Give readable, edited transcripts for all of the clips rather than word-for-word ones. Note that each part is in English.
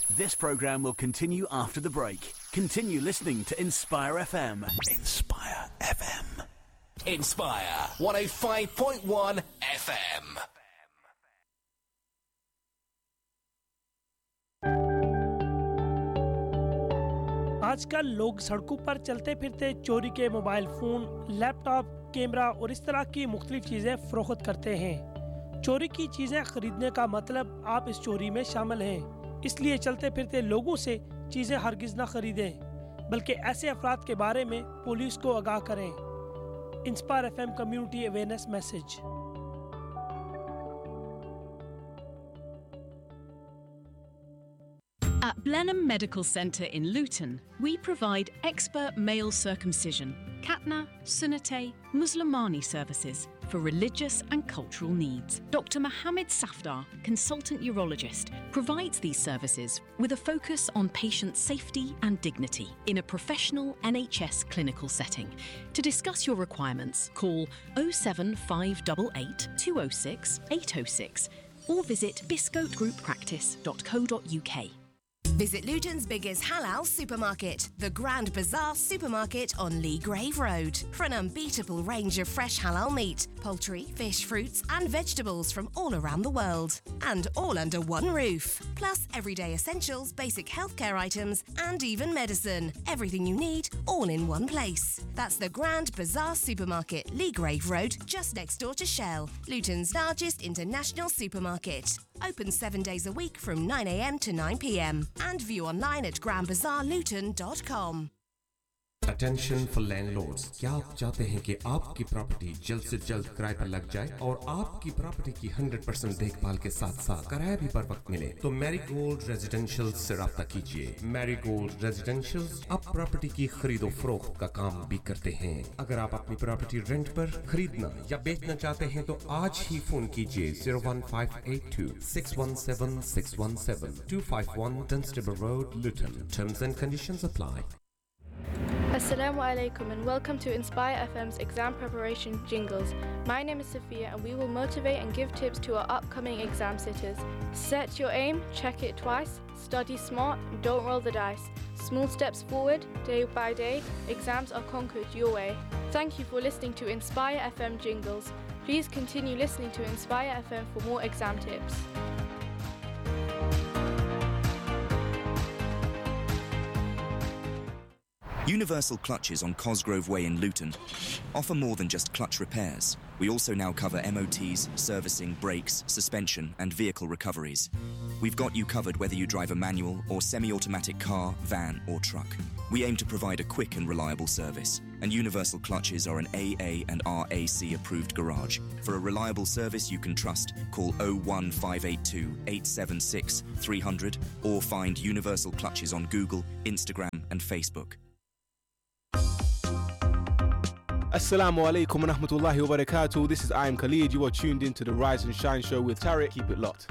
This programme will continue after the break. Continue listening to Inspire FM. Inspire FM. Inspire 105.1 FM. आजकल लोग सड़कों पर चलते फिरते चोरी के मोबाइल फोन, लैपटॉप, कैमरा और इस तरह की मुख्तलिफ चीज़ें फरोख्त करते हैं। चोरी की चीज़ें खरीदने का मतलब आप इस चोरी में शामिल हैं। इसलिए चलते फिरते लोगों से चीज़ें हरगिज़ ना खरीदें, बल्कि ऐसे अफराद के बारे में पुलिस को आगाह करें। Inspire FM community awareness message. At Blenheim Medical Centre in Luton, we provide expert male circumcision, Khatna, Sunnate, Muslimani services for religious and cultural needs. Dr. Mohammed Safdar, consultant urologist, provides these services with a focus on patient safety and dignity in a professional NHS clinical setting. To discuss your requirements, call 07588 206 806 or visit biscoatgrouppractice.co.uk. Visit Luton's biggest halal supermarket, the Grand Bazaar Supermarket on Lee Grave Road, for an unbeatable range of fresh halal meat, poultry, fish, fruits and vegetables from all around the world. And all under one roof. Plus everyday essentials, basic healthcare items and even medicine. Everything you need, all in one place. That's the Grand Bazaar Supermarket, Lee Grave Road, just next door to Shell, Luton's largest international supermarket. Open 7 days a week from 9 a.m. to 9 p.m. and view online at grandbazaarluton.com. Attention for landlords. क्या आप चाहते हैं कि आपकी property जल्द से जल्द किराए पर लग जाए और आपकी प्रॉपर्टी की 100% देखभाल के साथ-साथ किराया भी पर वक्त मिले? तो मैरीगोल्ड रेजिडेंशियल से राब्ता कीजिए। मैरीगोल्ड रेजिडेंशियल्स अब प्रॉपर्टी की खरीदो फरोख्त का काम भी करते हैं। अगर आप अपनी प्रॉपर्टी रेंट पर खरीदना या बेचना चाहते हैं तो आज ही फोन कीजिए 01582 617 617 251 Dunstable Road, Luton. Terms and conditions apply. Assalamu alaikum and welcome to Inspire FM's exam preparation jingles. My name is Sophia and we will motivate and give tips to our upcoming exam sitters. Set your aim, check it twice, study smart, don't roll the dice. Small steps forward, day by day, exams are conquered your way. Thank you for listening to Inspire FM jingles. Please continue listening to Inspire FM for more exam tips. Universal Clutches on Cosgrove Way in Luton offer more than just clutch repairs. We also now cover MOTs, servicing, brakes, suspension and vehicle recoveries. We've got you covered whether you drive a manual or semi-automatic car, van or truck. We aim to provide a quick and reliable service, and Universal Clutches are an AA and RAC approved garage. For a reliable service you can trust, call 01582 876 300 or find Universal Clutches on Google, Instagram and Facebook. Assalamu alaikum wa rahmatullahi wa barakatuh. This is I Am Khalid. You are tuned into the Rise and Shine show with Tariq. Keep it locked.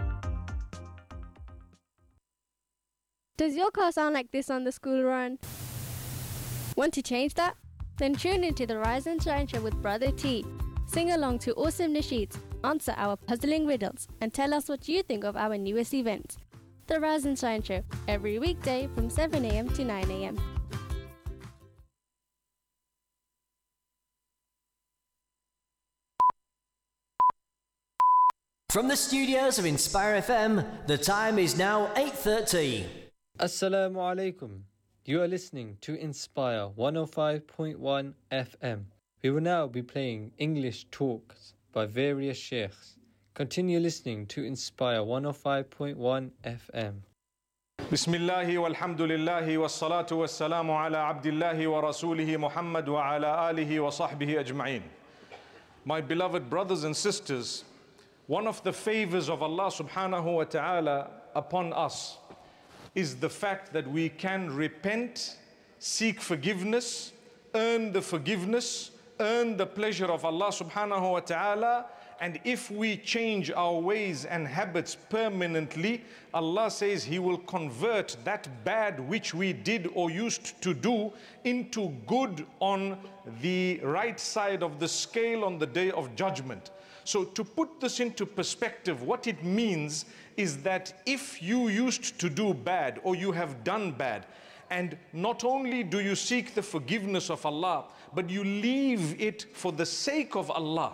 Does your car sound like this on the school run? Want to change that? Then tune into the Rise and Shine show with Brother T. Sing along to awesome nasheeds, answer our puzzling riddles, and tell us what you think of our newest events. The Rise and Shine show, every weekday from 7 a.m. to 9 a.m. From the studios of Inspire FM, the time is now 8:30. Assalamu alaikum. You are listening to Inspire 105.1 FM. We will now be playing English talks by various sheikhs. Continue listening to Inspire 105.1 FM. Bismillahi walhamdulillahi wassalatu wassalamu ala abdillahi wa rasulihi Muhammad wa ala alihi wa sahbihi ajma'in. My beloved brothers and sisters, one of the favors of Allah subhanahu wa ta'ala upon us is the fact that we can repent, seek forgiveness, earn the forgiveness, earn the pleasure of Allah subhanahu wa ta'ala. And if we change our ways and habits permanently, Allah says He will convert that bad which we did or used to do into good on the right side of the scale on the day of judgment. So to put this into perspective, what it means is that if you used to do bad or you have done bad, and not only do you seek the forgiveness of Allah, but you leave it for the sake of Allah,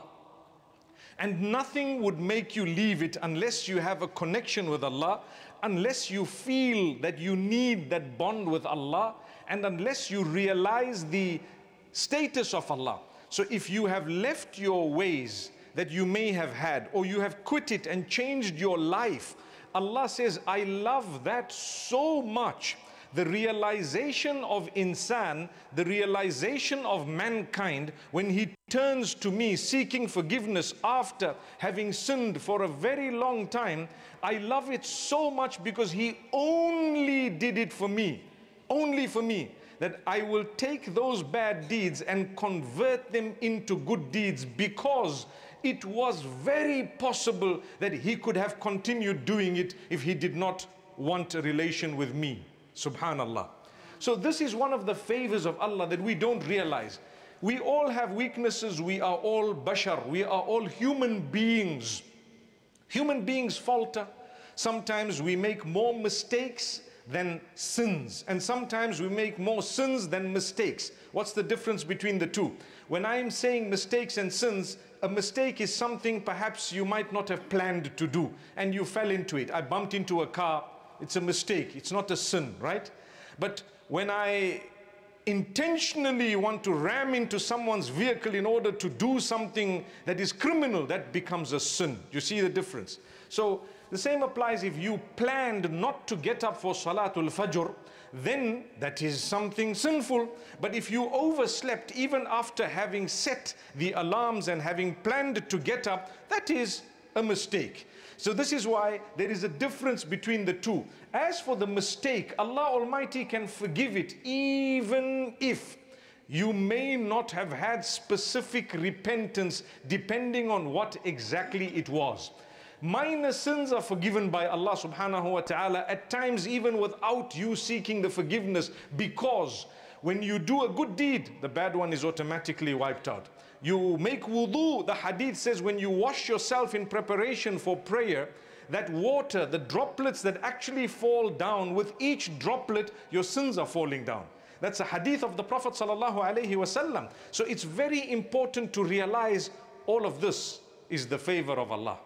and nothing would make you leave it unless you have a connection with Allah, unless you feel that you need that bond with Allah, and unless you realize the status of Allah. So if you have left your ways that you may have had, or you have quit it and changed your life, Allah says, I love that so much. The realization of insan, the realization of mankind, when he turns to me seeking forgiveness after having sinned for a very long time, I love it so much because he only did it for me, only for me, that I will take those bad deeds and convert them into good deeds, because it was very possible that he could have continued doing it if he did not want a relation with me. Subhanallah. So this is one of the favors of Allah that we don't realize. We all have weaknesses. We are all bashar. We are all human beings. Human beings falter. Sometimes we make more mistakes than sins, and sometimes we make more sins than mistakes. What's the difference between the two? When I'm saying mistakes and sins, a mistake is something perhaps you might not have planned to do and you fell into it. I bumped into a car. It's a mistake. It's not a sin, right? But when I intentionally want to ram into someone's vehicle in order to do something that is criminal, that becomes a sin. You see the difference? So the same applies if you planned not to get up for Salatul Fajr, then that is something sinful. But if you overslept even after having set the alarms and having planned to get up, that is a mistake. So this is why there is a difference between the two. As for the mistake, Allah Almighty can forgive it even if you may not have had specific repentance, depending on what exactly it was. Minor sins are forgiven by Allah subhanahu wa ta'ala, at times even without you seeking the forgiveness, because when you do a good deed, the bad one is automatically wiped out. You make wudu, the hadith says when you wash yourself in preparation for prayer, that water, the droplets that actually fall down, with each droplet your sins are falling down. That's a hadith of the Prophet sallallahu alaihi wasallam. So it's very important to realize all of this is the favor of Allah.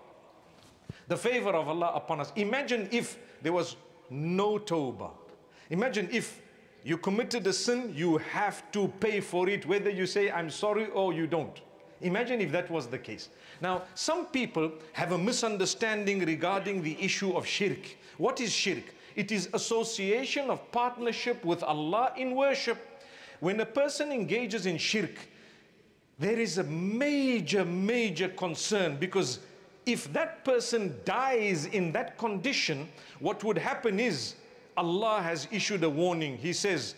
The favor of Allah upon us. Imagine if there was no tawbah. Imagine if you committed a sin, you have to pay for it, whether you say I'm sorry or you don't. Imagine if that was the case. Now, some people have a misunderstanding regarding the issue of shirk. What is shirk? It is association of partnership with Allah in worship. When a person engages in shirk, there is a major concern, because if that person dies in that condition, what would happen is Allah has issued a warning. He says,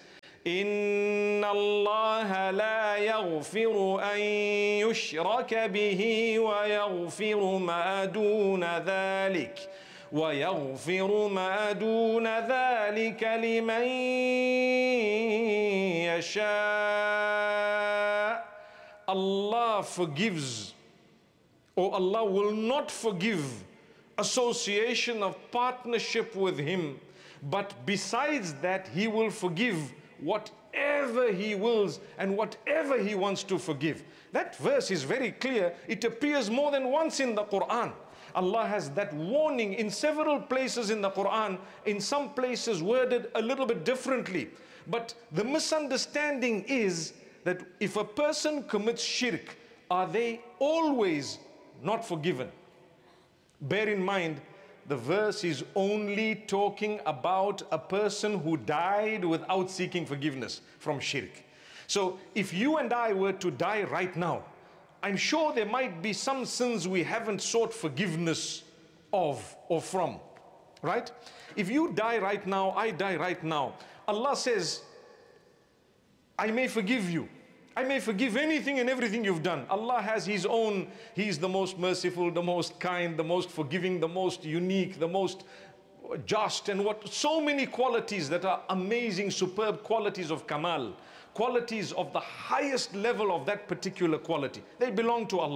إِنَّ اللَّهَ لَا يَغْفِرُ أَن يُشْرَكَ بِهِ وَيَغْفِرُ مَا دُونَ ذَلِكَ وَيَغْفِرُ مَا دُونَ ذَلِكَ لِمَن يَشَاءُ. Allah forgives, or Allah will not forgive association of partnership with Him, but besides that He will forgive whatever He wills and whatever He wants to forgive. That verse is very clear. It appears more than once in the Quran. Allah has that warning in several places in the Quran, in some places worded a little bit differently. But the misunderstanding is that if a person commits shirk, are they always not forgiven? Bear in mind, the verse is only talking about a person who died without seeking forgiveness from shirk. So if you and I were to die right now, I'm sure there might be some sins we haven't sought forgiveness of or from, right? If you die right now, I die right now, Allah says, I may forgive you. I may forgive anything and everything you've done. Allah has His own, He's the most merciful, the most kind, the most forgiving, the most unique, the most just, and what, so many qualities that are amazing, superb qualities of Kamal, qualities of the highest level of that particular quality. They belong to Allah.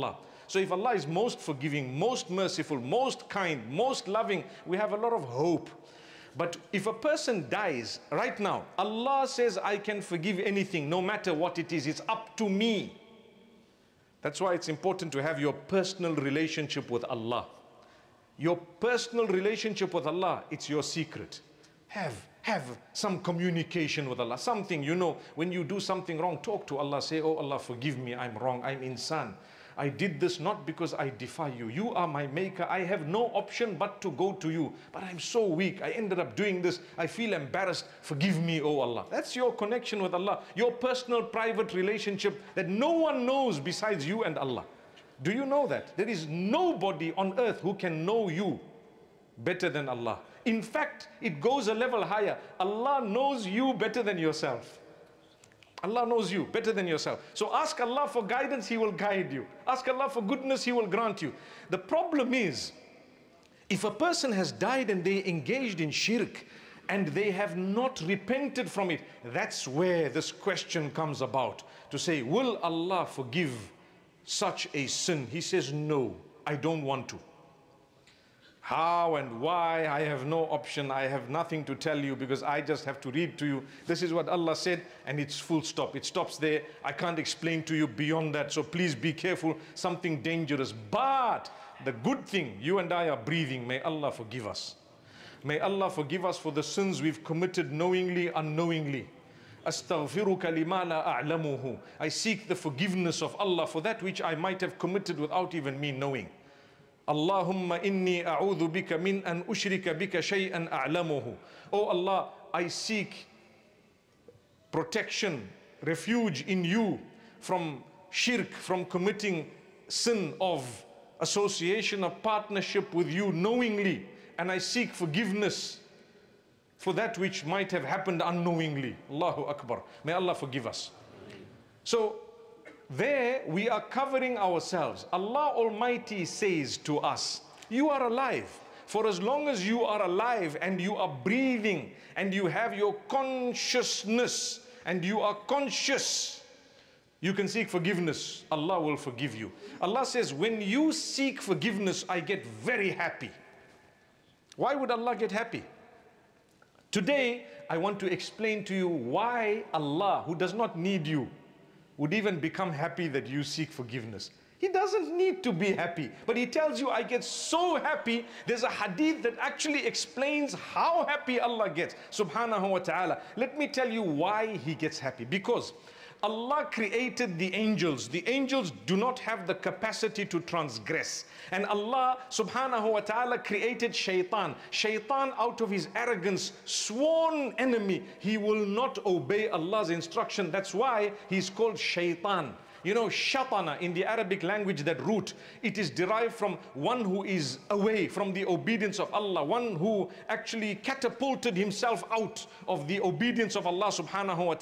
So if Allah is most forgiving, most merciful, most kind, most loving, we have a lot of hope. But if a person dies right now, Allah says, I can forgive anything, no matter what it is. It's up to me. That's why it's important to have your personal relationship with Allah. Your personal relationship with Allah, it's your secret. Have some communication with Allah. Something, you know, when you do something wrong, talk to Allah. Say, oh Allah, forgive me, I'm wrong, I'm insan. I did this not because I defy you. You are my maker. I have no option but to go to you. But I'm so weak. I ended up doing this. I feel embarrassed. Forgive me, oh Allah. That's your connection with Allah. Your personal, private relationship that no one knows besides you and Allah. Do you know that? There is nobody on earth who can know you better than Allah. In fact, it goes a level higher. Allah knows you better than yourself. Allah knows you better than yourself. So ask Allah for guidance, He will guide you. Ask Allah for goodness, He will grant you. The problem is, if a person has died and they engaged in shirk and they have not repented from it, that's where this question comes about. To say, will Allah forgive such a sin? He says, no, I don't want to. How and why, I have no option. I have nothing to tell you because I just have to read to you. This is what Allah said and it's full stop. It stops there. I can't explain to you beyond that. So please be careful. Something dangerous. But the good thing, you and I are breathing. May Allah forgive us. May Allah forgive us for the sins we've committed knowingly, unknowingly. Astaghfiruka lima la a'lamuhu. I seek the forgiveness of Allah for that which I might have committed without even me knowing. Allahumma inni a'udhu bika min an ushrika bika shay'an a'lamuhu. Oh Allah, I seek protection, refuge in you from shirk, from committing sin of association, of partnership with you knowingly. And I seek forgiveness for that which might have happened unknowingly. Allahu Akbar. May Allah forgive us. So, there we are covering ourselves. Allah Almighty says to us, you are alive. For as long as you are alive and you are breathing and you have your consciousness and you are conscious, you can seek forgiveness. Allah will forgive you. Allah says, when you seek forgiveness, I get very happy. Why would Allah get happy? Today, I want to explain to you why Allah, who does not need you, would even become happy that you seek forgiveness. He doesn't need to be happy, but He tells you, I get so happy. There's a hadith that actually explains how happy Allah gets, subhanahu wa ta'ala. Let me tell you why He gets happy. Because Allah created the angels. The angels do not have the capacity to transgress. And Allah subhanahu wa ta'ala created shaitan. Shaitan, out of his arrogance, sworn enemy, he will not obey Allah's instruction. That's why he's called shaitan. You know, shatana in the Arabic language, that root, it is derived from one who is away from the obedience of Allah, one who actually catapulted himself out of the obedience of Allah subhanahu wa